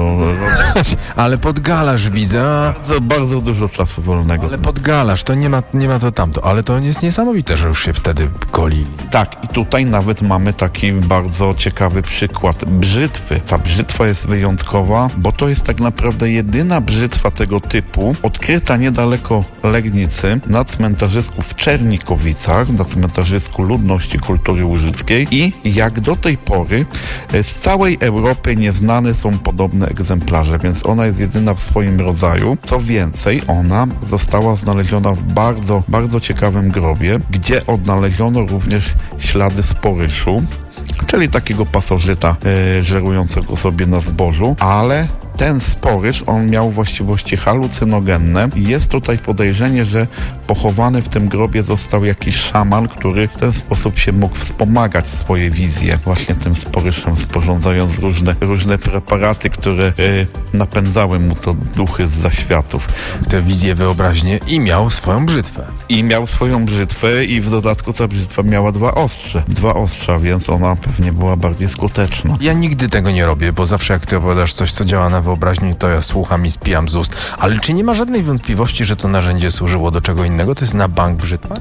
Ale podgalasz, widzę. Bardzo dużo czasu wolnego. Ale podgalasz, to nie ma to tamto. Ale to jest niesamowite, że już się wtedy golili. Tak, i tutaj nawet mamy taki bardzo ciekawy przykład brzytwy. Ta brzytwa jest wyjątkowa, bo to jest tak naprawdę jedyna brzytwa tego typu odkryta niedaleko Legnicy na cmentarzysku w Czernikowicach, na cmentarzysku ludności kultury łużyckiej i jak do tej pory z całej Europy nieznane są podobne egzemplarze, więc ona jest jedyna w swoim rodzaju. Co więcej, ona została znaleziona w bardzo, bardzo ciekawym grobie, gdzie odnaleziono również ślady sporyszu, czyli takiego pasożyta żerującego sobie na zbożu, ale ten sporyż, on miał właściwości halucynogenne i jest tutaj podejrzenie, że pochowany w tym grobie został jakiś szaman, który w ten sposób się mógł wspomagać swoje wizje właśnie tym sporyżem, sporządzając różne preparaty, które napędzały mu to duchy z zaświatów. Te wizje, wyobraźnie i miał swoją brzytwę. I miał swoją brzytwę i w dodatku ta brzytwa miała dwa ostrza, więc ona pewnie była bardziej skuteczna. Ja nigdy tego nie robię, bo zawsze jak ty opowiadasz coś, co działa na wyobraźni, to ja słucham i spijam z ust. Ale czy nie ma żadnej wątpliwości, że to narzędzie służyło do czego innego? To jest na bank brzytwa?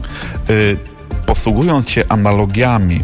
Posługując się analogiami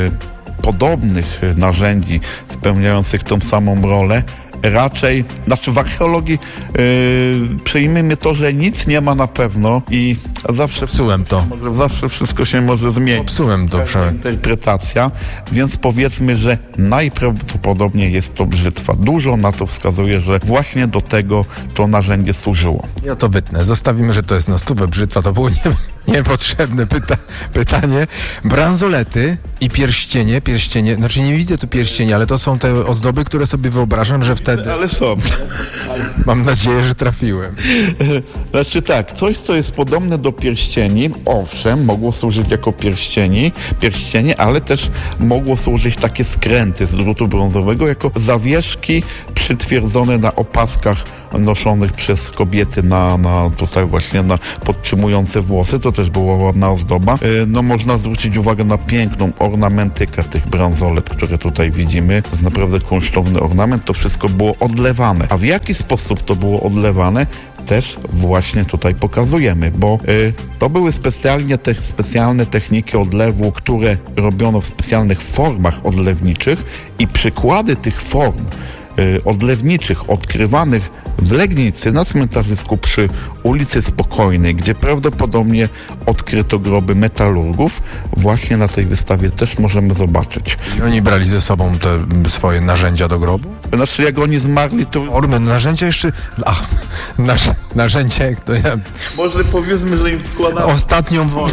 podobnych narzędzi spełniających tą samą rolę, raczej, w archeologii przyjmijmy to, że nic nie ma na pewno i zawsze psułem to. Zawsze wszystko się może zmienić. Popsułem to. Interpretacja, więc powiedzmy, że najprawdopodobniej jest to brzytwa. Dużo na to wskazuje, że właśnie do tego to narzędzie służyło. Ja to wytnę. Zostawimy, że to jest na stówę brzytwa. To było niepotrzebne pytanie. Bransolety i pierścienie, znaczy nie widzę tu pierścienia, ale to są te ozdoby, które sobie wyobrażam, że wtedy... Ale są. Mam nadzieję, że trafiłem. Znaczy tak, coś, co jest podobne do pierścieni, owszem, mogło służyć jako pierścienie, ale też mogło służyć takie skręty z drutu brązowego, jako zawieszki przytwierdzone na opaskach noszonych przez kobiety tutaj właśnie na podtrzymujące włosy. To też była ładna ozdoba. No można zwrócić uwagę na piękną ornamentykę tych bransolet, które tutaj widzimy. To jest naprawdę kunsztowny ornament. To wszystko było odlewane. A w jaki sposób to było odlewane? Też właśnie tutaj pokazujemy, bo to były specjalne techniki odlewu, które robiono w specjalnych formach odlewniczych i przykłady tych form odlewniczych odkrywanych w Legnicy na cmentarzysku przy ulicy Spokojnej, gdzie prawdopodobnie odkryto groby metalurgów. Właśnie na tej wystawie też możemy zobaczyć. I oni brali ze sobą te swoje narzędzia do grobu? Znaczy jak oni zmarli, to... Narzędzia jeszcze... narzędzia... Może powiedzmy, że im wkładano... Ostatnią wolę.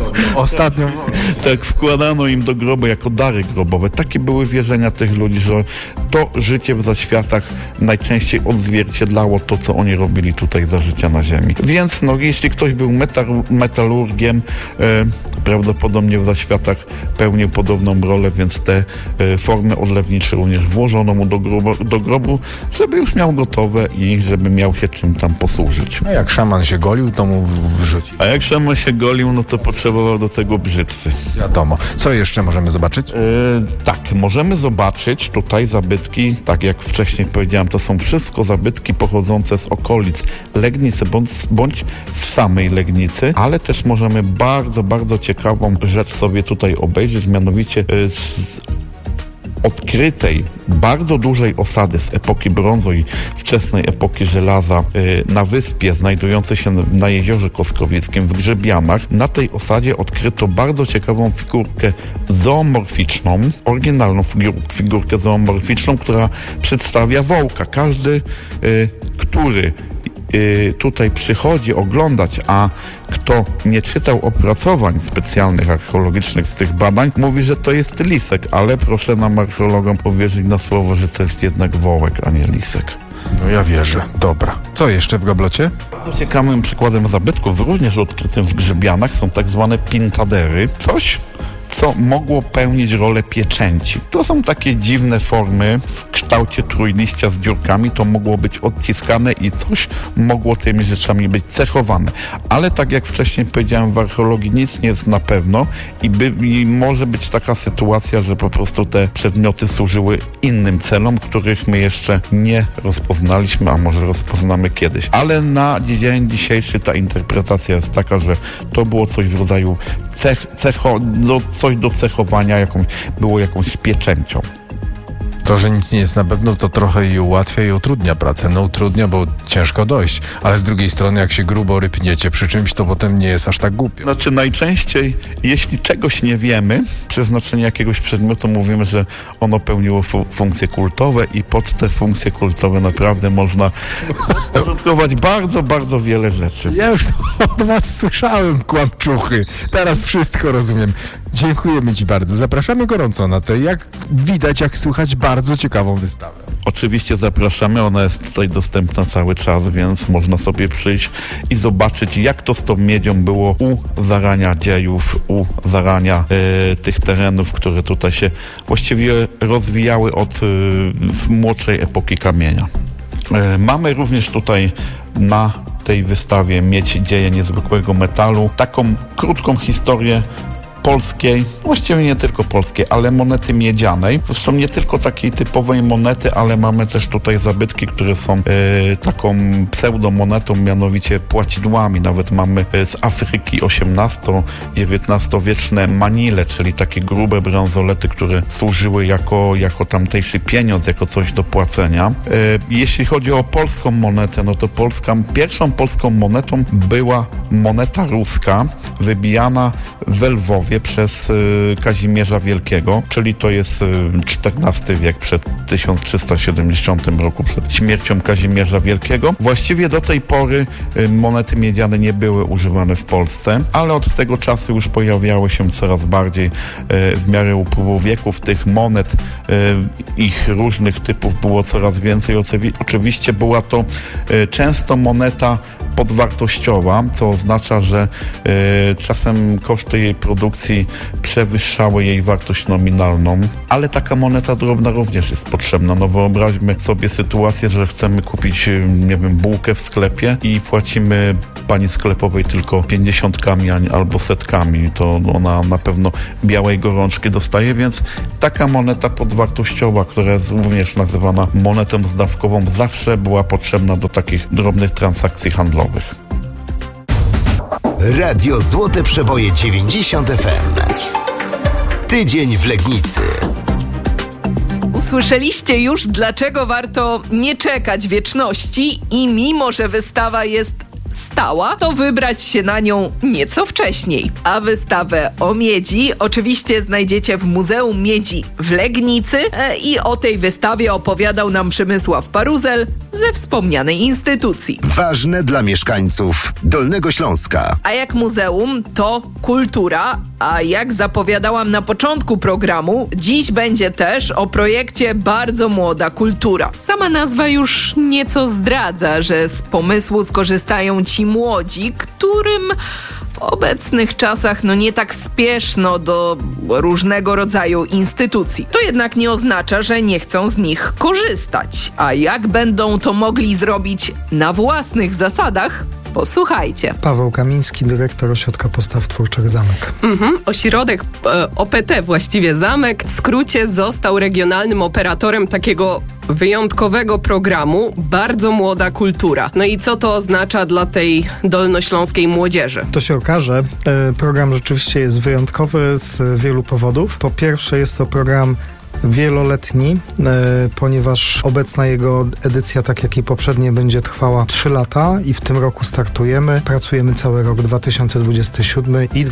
Tak, wkładano im do grobu jako dary grobowe. Takie były wierzenia tych ludzi, że to życie w zaświatach najczęściej odzwierciedlało to, co oni robili tutaj za życia na ziemi. Więc jeśli ktoś był metalurgiem, prawdopodobnie w zaświatach pełnił podobną rolę, więc te formy odlewnicze również włożono mu do grobu, żeby już miał gotowe i żeby miał się czym tam posłużyć. A jak szaman się golił, to mu wrzucił. A jak szaman się golił, no to potrzebował do tego brzytwy. Wiadomo. Co jeszcze możemy zobaczyć? Tak, możemy zobaczyć tutaj zabytki, tak jak wcześniej powiedziałem, to są wszystko zabytki pochodzące z okolic Legnicy bądź z samej Legnicy, ale też możemy bardzo, bardzo ciekawą rzecz sobie tutaj obejrzeć, mianowicie z odkrytej, bardzo dużej osady z epoki brązu i wczesnej epoki żelaza na wyspie znajdującej się na jeziorze Koskrowickim w Grzybianach. Na tej osadzie odkryto bardzo ciekawą figurkę zoomorficzną, oryginalną figurkę zoomorficzną, która przedstawia wołka. Każdy, który tutaj przychodzi oglądać, a kto nie czytał opracowań specjalnych archeologicznych z tych badań, mówi, że to jest lisek, ale proszę nam archeologom powierzyć na słowo, że to jest jednak wołek, a nie lisek. No ja wierzę. Dobra. Co jeszcze w gablocie? Bardzo ciekawym przykładem zabytków, również odkrytym w Grzybianach, są tak zwane pintadery. Coś, co mogło pełnić rolę pieczęci. To są takie dziwne formy w kształcie trójliścia z dziurkami. To mogło być odciskane i coś mogło tymi rzeczami być cechowane. Ale tak jak wcześniej powiedziałem, w archeologii nic nie jest na pewno i może być taka sytuacja, że po prostu te przedmioty służyły innym celom, których my jeszcze nie rozpoznaliśmy, a może rozpoznamy kiedyś. Ale na dzień dzisiejszy ta interpretacja jest taka, że to było coś w rodzaju coś do cechowania, było jakąś pieczęcią. To, że nic nie jest na pewno, to trochę i ułatwia i utrudnia pracę. No utrudnia, bo ciężko dojść, ale z drugiej strony jak się grubo rypniecie przy czymś, to potem nie jest aż tak głupio. Znaczy najczęściej, jeśli czegoś nie wiemy, przeznaczenie jakiegoś przedmiotu, mówimy, że ono pełniło funkcje kultowe i pod te funkcje kultowe naprawdę można porządkować bardzo, bardzo wiele rzeczy. Ja już od was słyszałem, kłamczuchy. Teraz wszystko rozumiem. Dziękujemy ci bardzo. Zapraszamy gorąco na to. Jak widać, jak słychać, bardzo ciekawą wystawę. Oczywiście zapraszamy, ona jest tutaj dostępna cały czas, więc można sobie przyjść i zobaczyć, jak to z tą miedzią było u zarania dziejów, u zarania tych terenów, które tutaj się właściwie rozwijały od młodszej epoki kamienia. Mamy również tutaj na tej wystawie Miedź, dzieje niezwykłego metalu, taką krótką historię polskiej, właściwie nie tylko polskiej, ale monety miedzianej. Zresztą nie tylko takiej typowej monety, ale mamy też tutaj zabytki, które są taką pseudomonetą, mianowicie płacidłami. Nawet mamy z Afryki XVIII-XIX wieczne manile, czyli takie grube bransolety, które służyły jako tamtejszy pieniądz, jako coś do płacenia. Jeśli chodzi o polską monetę, no to pierwszą polską monetą była moneta ruska, wybijana w Lwowie przez Kazimierza Wielkiego, czyli to jest XIV wiek, przed 1370 roku, przed śmiercią Kazimierza Wielkiego. Właściwie do tej pory monety miedziane nie były używane w Polsce, ale od tego czasu już pojawiały się coraz bardziej w miarę upływu wieków. Tych monet, ich różnych typów było coraz więcej. Oczywiście była to często moneta podwartościowa, co oznacza, że czasem koszty jej produkcji przewyższały jej wartość nominalną, ale taka moneta drobna również jest potrzebna. No wyobraźmy sobie sytuację, że chcemy kupić, nie wiem, bułkę w sklepie i płacimy pani sklepowej tylko 50 albo setkami, to ona na pewno białej gorączki dostaje, więc taka moneta podwartościowa, która jest również nazywana monetą zdawkową, zawsze była potrzebna do takich drobnych transakcji handlowych. Radio Złote Przeboje 90 FM. Tydzień w Legnicy. Usłyszeliście już, dlaczego warto nie czekać wieczności i mimo, że wystawa jest stała, to wybrać się na nią nieco wcześniej. A wystawę o miedzi oczywiście znajdziecie w Muzeum Miedzi w Legnicy i o tej wystawie opowiadał nam Przemysław Paruzel ze wspomnianej instytucji. Ważne dla mieszkańców Dolnego Śląska. A jak muzeum, to kultura, a jak zapowiadałam na początku programu, dziś będzie też o projekcie Bardzo Młoda Kultura. Sama nazwa już nieco zdradza, że z pomysłu skorzystają ci młodzi, którym w obecnych czasach nie tak spieszno do różnego rodzaju instytucji. To jednak nie oznacza, że nie chcą z nich korzystać. A jak będą to mogli zrobić na własnych zasadach? Posłuchajcie. Paweł Kamiński, dyrektor Ośrodka Postaw Twórczych Zamek. Ośrodek OPT, właściwie Zamek, w skrócie został regionalnym operatorem takiego wyjątkowego programu Bardzo Młoda Kultura. No i co to oznacza dla tej dolnośląskiej młodzieży? To się okaże. Program rzeczywiście jest wyjątkowy z wielu powodów. Po pierwsze, jest to program wieloletni, ponieważ obecna jego edycja, tak jak i poprzednie, będzie trwała 3 lata i w tym roku startujemy. Pracujemy cały rok 2027 i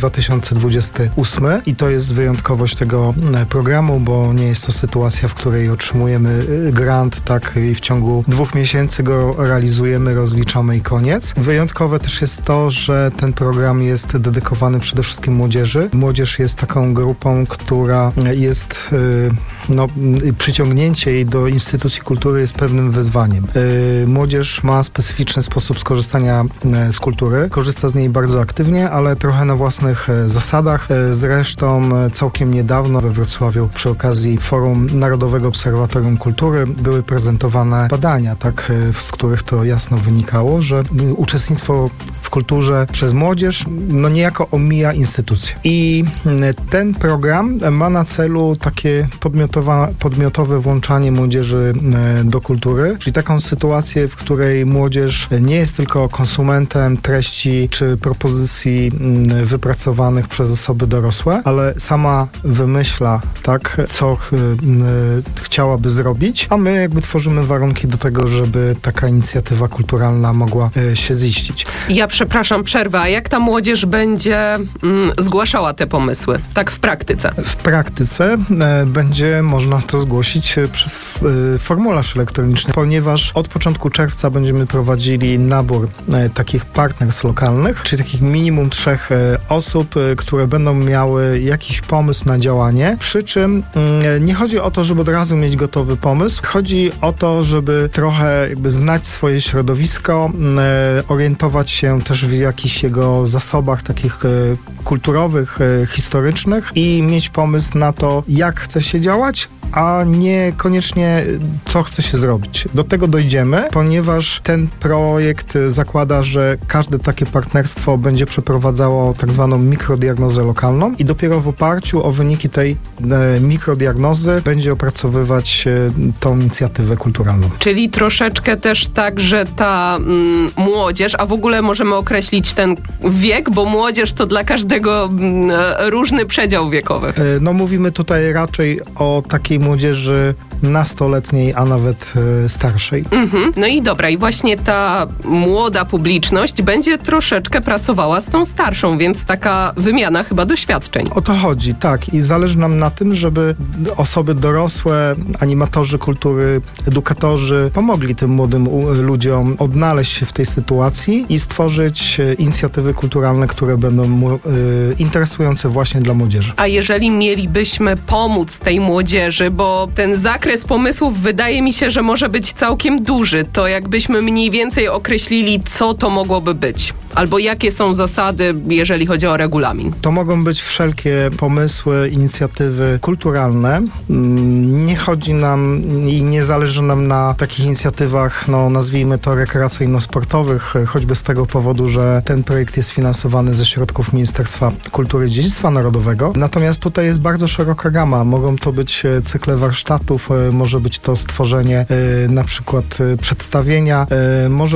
2028 i to jest wyjątkowość tego programu, bo nie jest to sytuacja, w której otrzymujemy grant, tak, i w ciągu 2 miesięcy go realizujemy, rozliczamy i koniec. Wyjątkowe też jest to, że ten program jest dedykowany przede wszystkim młodzieży. Młodzież jest taką grupą, która jest przyciągnięcie jej do instytucji kultury jest pewnym wyzwaniem. Młodzież ma specyficzny sposób skorzystania z kultury. Korzysta z niej bardzo aktywnie, ale trochę na własnych zasadach. Zresztą całkiem niedawno we Wrocławiu przy okazji Forum Narodowego Obserwatorium Kultury były prezentowane badania, tak, z których to jasno wynikało, że uczestnictwo w kulturze przez młodzież niejako omija instytucje. I ten program ma na celu takie podmiotowe włączanie młodzieży do kultury, czyli taką sytuację, w której młodzież nie jest tylko konsumentem treści czy propozycji wypracowanych przez osoby dorosłe, ale sama wymyśla, tak, co chciałaby zrobić, a my jakby tworzymy warunki do tego, żeby taka inicjatywa kulturalna mogła się ziścić. Ja przepraszam, przerwę, a jak ta młodzież będzie zgłaszała te pomysły, tak w praktyce? W praktyce będzie można to zgłosić przez formularz elektroniczny, ponieważ od początku czerwca będziemy prowadzili nabór takich partners lokalnych, czyli takich minimum 3 osób, które będą miały jakiś pomysł na działanie, przy czym nie chodzi o to, żeby od razu mieć gotowy pomysł, chodzi o to, żeby trochę jakby znać swoje środowisko, orientować się też w jakichś jego zasobach takich kulturowych, historycznych i mieć pomysł na to, jak chce się działać, a niekoniecznie co chce się zrobić. Do tego dojdziemy, ponieważ ten projekt zakłada, że każde takie partnerstwo będzie przeprowadzało tak zwaną mikrodiagnozę lokalną i dopiero w oparciu o wyniki tej mikrodiagnozy będzie opracowywać tą inicjatywę kulturalną. Czyli troszeczkę też tak, że ta młodzież, a w ogóle możemy określić ten wiek, bo młodzież to dla każdego różny przedział wiekowy. No mówimy tutaj raczej o takiej młodzieży nastoletniej, a nawet starszej. No i dobra, i właśnie ta młoda publiczność będzie troszeczkę pracowała z tą starszą, więc taka wymiana chyba doświadczeń. O to chodzi, tak. I zależy nam na tym, żeby osoby dorosłe, animatorzy kultury, edukatorzy pomogli tym młodym ludziom odnaleźć się w tej sytuacji i stworzyć inicjatywy kulturalne, które będą interesujące właśnie dla młodzieży. A jeżeli mielibyśmy pomóc tej młodzieży, bo ten zakres pomysłów wydaje mi się, że może być całkiem duży, to jakbyśmy mniej więcej określili, co to mogłoby być? Albo jakie są zasady, jeżeli chodzi o regulamin? To mogą być wszelkie pomysły, inicjatywy kulturalne. Nie chodzi nam i nie zależy nam na takich inicjatywach, no nazwijmy to rekreacyjno-sportowych, choćby z tego powodu, że ten projekt jest finansowany ze środków Ministerstwa Kultury i Dziedzictwa Narodowego. Natomiast tutaj jest bardzo szeroka gama. Mogą to być cykle warsztatów, może być to stworzenie na przykład przedstawienia, może